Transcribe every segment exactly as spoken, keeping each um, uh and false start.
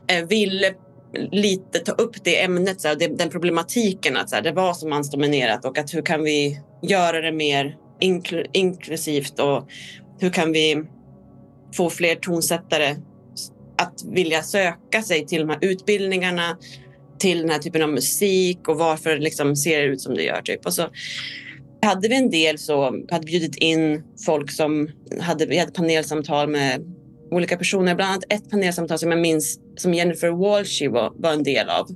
eh, ville lite ta upp det ämnet, så här, det, den problematiken att så här, det var så mansdominerat och att hur kan vi göra det mer inkl- inklusivt och hur kan vi få fler tonsättare att vilja söka sig till de här utbildningarna, till den här typen av musik och varför det liksom ser ut som det gör. Typ. Och så hade vi en del så hade bjudit in folk som hade, vi hade panelsamtal med olika personer. Bland annat ett panelsamtal som jag minns som Jennifer Walshy var, var en del av.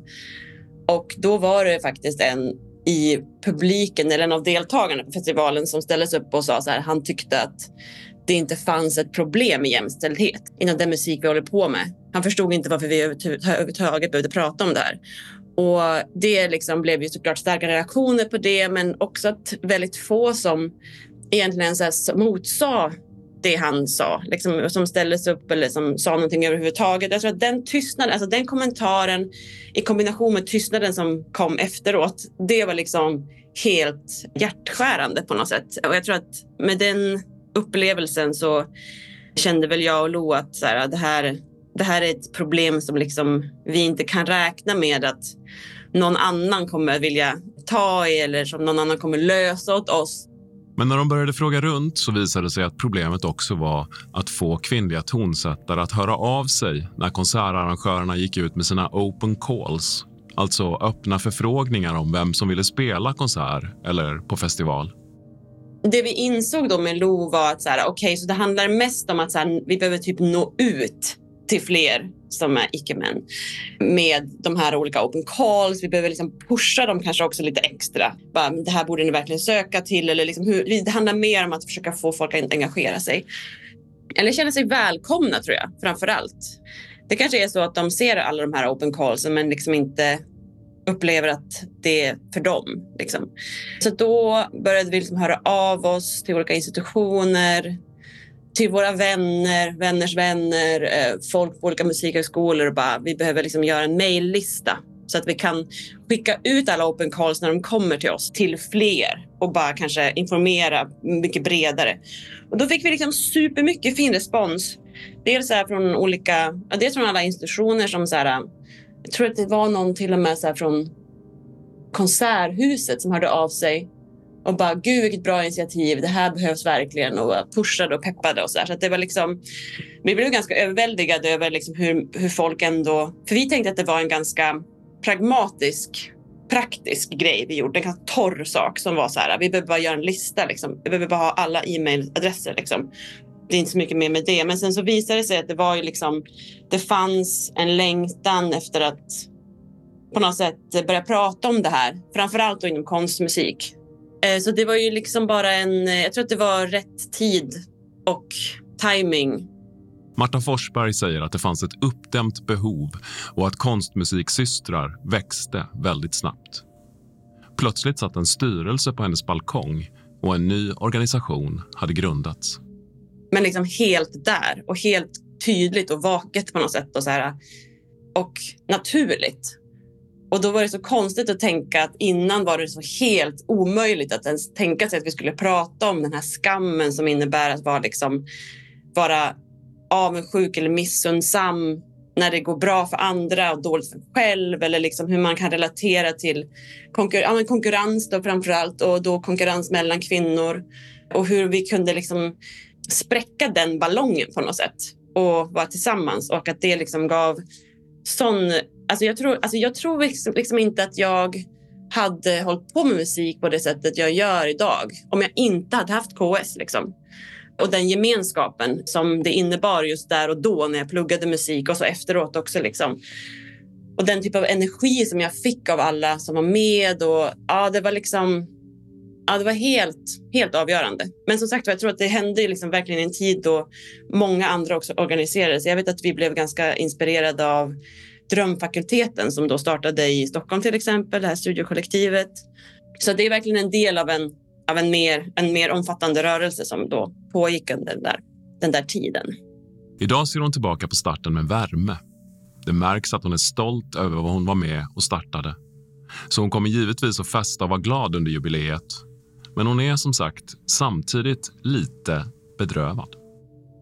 Och då var det faktiskt en i publiken eller en av deltagarna på festivalen som ställdes upp och sa så här, han tyckte att det inte fanns ett problem med jämställdhet inom den musik vi håller på med. Han förstod inte varför vi överhuvudtaget behövde prata om det här. Och det liksom blev ju såklart starka reaktioner på det, men också att väldigt få som egentligen så här motsa det han sa, liksom, som ställdes upp eller som sa någonting överhuvudtaget. Jag tror att den tystnaden, alltså den kommentaren i kombination med tystnaden som kom efteråt, det var liksom helt hjärtskärande på något sätt. Och jag tror att med den upplevelsen så kände väl jag och Lo att så här, det, här, det här är ett problem som liksom vi inte kan räkna med att någon annan kommer vilja ta i eller som någon annan kommer lösa åt oss. Men när de började fråga runt så visade det sig att problemet också var att få kvinnliga tonsättare att höra av sig när konsertarrangörerna gick ut med sina open calls. Alltså öppna förfrågningar om vem som ville spela konsert eller på festival. Det vi insåg då med Lo var att så här, okej, okay, så det handlar mest om att så här, vi behöver typ nå ut till fler som är icke-män med de här olika open calls. Vi behöver liksom pusha dem kanske också lite extra. Bara, det här borde ni verkligen söka till. Eller liksom hur, det handlar mer om att försöka få folk att engagera sig. Eller känna sig välkomna, tror jag, framför allt. Det kanske är så att de ser alla de här open calls men liksom inte upplever att det är för dem. Liksom. Så då började vi liksom höra av oss till olika institutioner, till våra vänner, vänners vänner, folk på olika musikhögskolor och bara, vi behöver liksom göra en mejllista så att vi kan skicka ut alla open calls när de kommer till oss till fler och bara kanske informera mycket bredare. Och då fick vi liksom supermycket fin respons. Dels så här från olika, dels från alla institutioner som så här, jag tror att det var någon till och med så här från Konserthuset som hörde av sig och bara, gud vilket bra initiativ, det här behövs verkligen, och pushade och peppade och så där. Så att det var liksom, vi blev ganska överväldigade över liksom hur, hur folk ändå, för vi tänkte att det var en ganska pragmatisk, praktisk grej vi gjorde, en ganska torr sak som var så här, vi behöver bara göra en lista liksom, vi behöver bara ha alla e-mailadresser liksom. Det är inte så mycket mer med det, men sen så visade det sig att det var ju liksom, det fanns en längtan efter att på något sätt börja prata om det här, framförallt då inom konstmusik. Så det var ju liksom bara en, jag tror att det var rätt tid och timing. Marta Forsberg säger att det fanns ett uppdämt behov och att konstmusiksystrar växte väldigt snabbt. Plötsligt satt en styrelse på hennes balkong och en ny organisation hade grundats. Men liksom helt där och helt tydligt och vaket på något sätt och så här, och naturligt. Och då var det så konstigt att tänka att innan var det så helt omöjligt att ens tänka sig att vi skulle prata om den här skammen som innebär att vara, liksom, vara avundsjuk eller missundsam när det går bra för andra och dåligt för själv, eller liksom hur man kan relatera till konkur- ja, men konkurrens då framförallt, och då konkurrens mellan kvinnor, och hur vi kunde liksom spräcka den ballongen på något sätt och vara tillsammans, och att det liksom gav sån, alltså jag tror, alltså jag tror liksom, liksom inte att jag hade hållit på med musik på det sättet jag gör idag om jag inte hade haft K S liksom. Och den gemenskapen som det innebar just där och då när jag pluggade musik och så efteråt också liksom. Och den typ av energi som jag fick av alla som var med, och ja, det var liksom, ja, det var helt, helt avgörande. Men som sagt, jag tror att det hände liksom verkligen i en tid då många andra också organiserades. Jag vet att vi blev ganska inspirerade av Drömfakulteten som då startade i Stockholm till exempel, det här studiokollektivet. Så det är verkligen en del av en, av en, mer, en mer omfattande rörelse som då pågick under den där, den där tiden. Idag ser hon tillbaka på starten med värme. Det märks att hon är stolt över vad hon var med och startade. Så hon kommer givetvis att festa och vara glad under jubileet. Men hon är som sagt samtidigt lite bedrövad.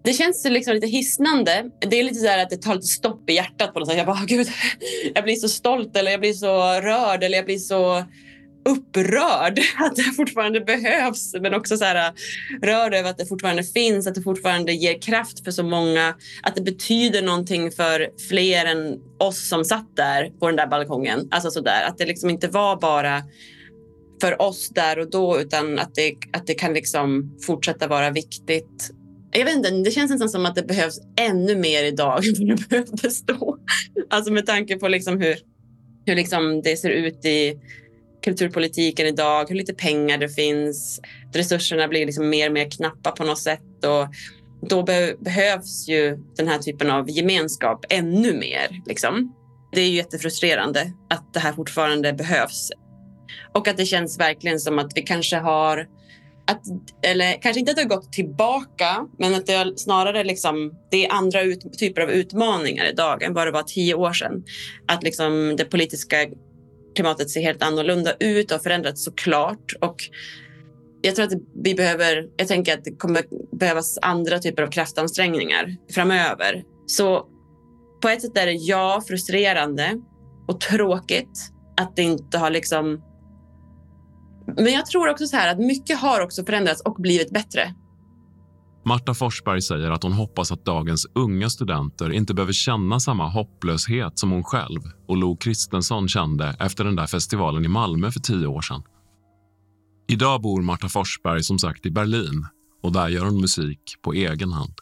Det känns liksom lite hisnande. Det är lite så här att det tar lite stopp i hjärtat på något sätt. Jag bara, gud, jag blir så stolt eller jag blir så rörd eller jag blir så upprörd att det fortfarande behövs. Men också så här rörd över att det fortfarande finns, att det fortfarande ger kraft för så många. Att det betyder någonting för fler än oss som satt där på den där balkongen. Alltså så där, att det liksom inte var bara för oss där och då utan att det, att det kan liksom fortsätta vara viktigt. Jag vet inte, det känns nästan som att det behövs ännu mer idag än vad det behövdes då. Alltså med tanke på liksom hur, hur liksom det ser ut i kulturpolitiken idag, hur lite pengar det finns. Resurserna blir liksom mer och mer knappa på något sätt och då be- behövs ju den här typen av gemenskap ännu mer. Liksom. Det är ju jättefrustrerande att det här fortfarande behövs. Och att det känns verkligen som att vi kanske har Att, eller kanske inte att det har gått tillbaka, men att det har snarare liksom, det är andra ut, typer av utmaningar idag än vad det var tio år sedan. Att liksom det politiska klimatet ser helt annorlunda ut och förändrats såklart. Och jag tror att vi behöver, jag tänker att det kommer behövas andra typer av kraftansträngningar framöver. Så på ett sätt är det ja, frustrerande och tråkigt att det inte har liksom. Men jag tror också så här att mycket har också förändrats och blivit bättre. Marta Forsberg säger att hon hoppas att dagens unga studenter inte behöver känna samma hopplöshet som hon själv och Lo Kristensson kände efter den där festivalen i Malmö för tio år sedan. Idag bor Marta Forsberg som sagt i Berlin och där gör hon musik på egen hand.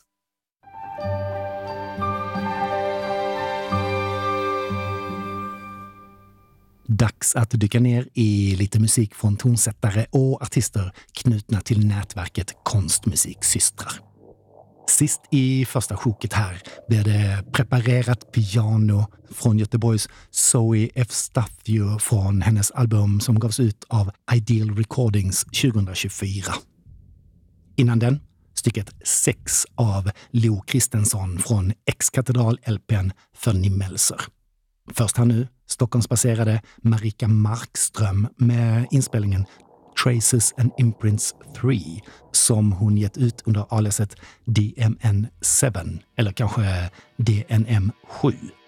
Dags att dyka ner i lite musik från tonsättare och artister knutna till nätverket Konstmusiksystrar. Sist i första sjoket här blir det preparerat piano från Göteborgs Zoe F. Staffio från hennes album som gavs ut av Ideal Recordings tjugohundratjugofyra. Innan den stycket sex av Lo Kristensson från X-katedral-L P:n för Nimmelser. Först här nu Stockholmsbaserade Marika Markström med inspelningen Traces and Imprints tre som hon gett ut under aliaset D M N sju eller kanske D N M sju.